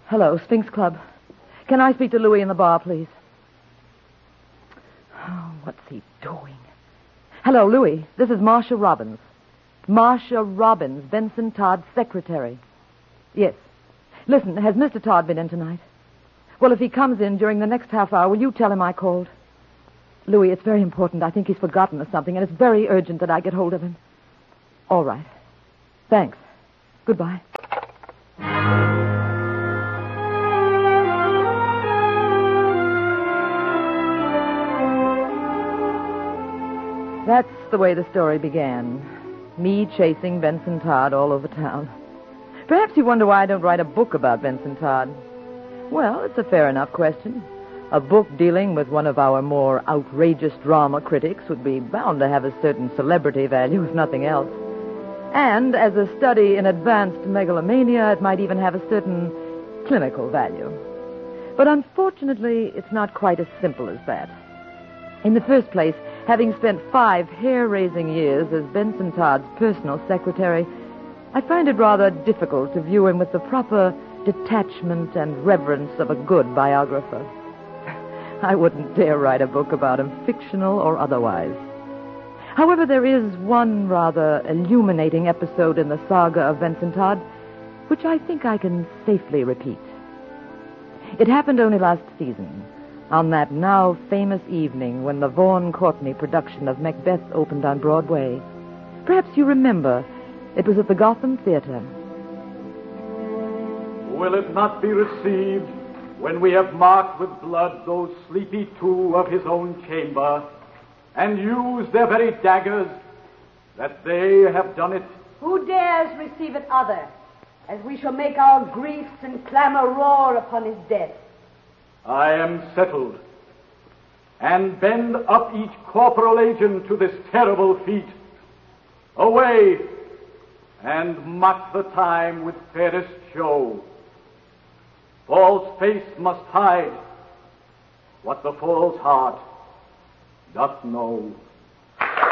Hello, Sphinx Club. Can I speak to Louis in the bar, please? Oh, what's he doing? Hello, Louis. This is Marcia Robbins. Marcia Robbins, Benson Todd's secretary. Yes. Listen, has Mr. Todd been in tonight? Well, if he comes in during the next half hour, will you tell him I called? Louis, it's very important. I think he's forgotten or something, and it's very urgent that I get hold of him. All right. Thanks. Goodbye. That's the way the story began. Me chasing Benson Todd all over town. Perhaps you wonder why I don't write a book about Benson Todd. Well, it's a fair enough question. A book dealing with one of our more outrageous drama critics would be bound to have a certain celebrity value, if nothing else. And as a study in advanced megalomania, it might even have a certain clinical value. But unfortunately, it's not quite as simple as that. In the first place, having spent 5 hair-raising years as Benson Todd's personal secretary, I find it rather difficult to view him with the proper detachment and reverence of a good biographer. I wouldn't dare write a book about him, fictional or otherwise. However, there is one rather illuminating episode in the saga of Benson Todd, which I think I can safely repeat. It happened only last season, on that now famous evening when the Vaughan Courtney production of Macbeth opened on Broadway. Perhaps you remember, it was at the Gotham Theater. Will it not be received when we have marked with blood those sleepy 2 of his own chamber, and used their very daggers, that they have done it? Who dares receive it other, as we shall make our griefs and clamor roar upon his death? I am settled, and bend up each corporal agent to this terrible feat. Away, and mock the time with fairest show. False face must hide what the false heart doth know.